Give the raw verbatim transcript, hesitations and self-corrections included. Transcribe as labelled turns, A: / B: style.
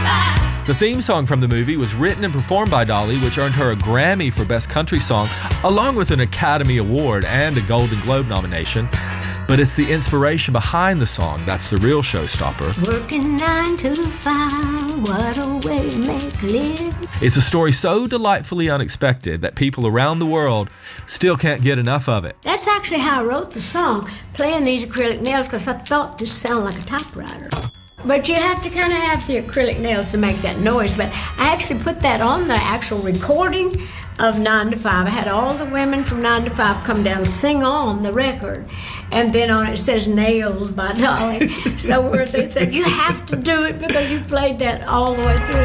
A: right.
B: The theme song from the movie was written and performed by Dolly, which earned her a Grammy for Best Country Song, along with an Academy Award and a Golden Globe nomination. But it's the inspiration behind the song that's the real showstopper.
A: Working nine to five, what a way to make a living.
B: It's a story so delightfully unexpected that people around the world still can't get enough of it.
A: That's actually how I wrote the song, playing these acrylic nails, because I thought this sounded like a typewriter. But you have to kind of have the acrylic nails to make that noise. But I actually put that on the actual recording of nine to five. I had all the women from nine to five come down and sing on the record. And then on it says Nails by Dolly. So where they said, you have to do it because you played that all the way through.